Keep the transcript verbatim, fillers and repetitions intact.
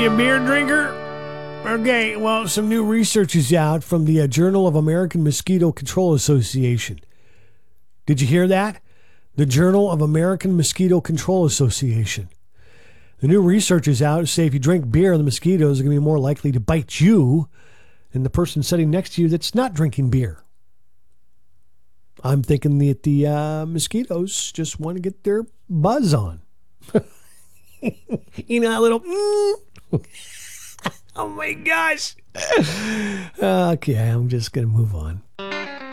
you a beer drinker? Okay, well, some new research is out from the uh, Journal of American Mosquito Control Association. Did you hear that? The Journal of American Mosquito Control Association. The new research is out to say if you drink beer, the mosquitoes are going to be more likely to bite you than the person sitting next to you that's not drinking beer. I'm thinking that the uh, mosquitoes just want to get their buzz on. You know, a little... Mm. Oh, my gosh. Okay, I'm just going to move on.